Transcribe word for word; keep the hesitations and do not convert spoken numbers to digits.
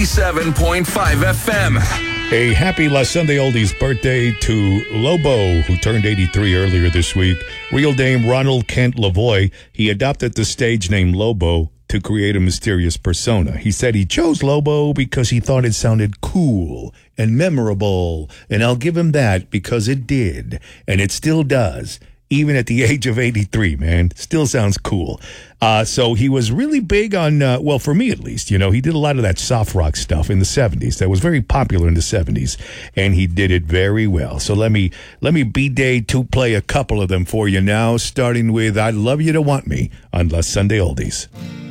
seven point five F M. A happy La Sunday Oldies birthday to Lobo, who turned eighty-three earlier this week. Real name Ronald Kent Lavoie. He adopted the stage name Lobo to create a mysterious persona. He said he chose Lobo because he thought it sounded cool and memorable. And I'll give him that because it did. And it still does. Even at the age of eighty-three, man. Still sounds cool. Uh, so he was really big on, uh, well, for me at least, you know, he did a lot of that soft rock stuff in the seventies. That was very popular in the seventies. And he did it very well. So let me, let me B-Day to play a couple of them for you now, starting with I Love You to Want Me on La Sunday Oldies.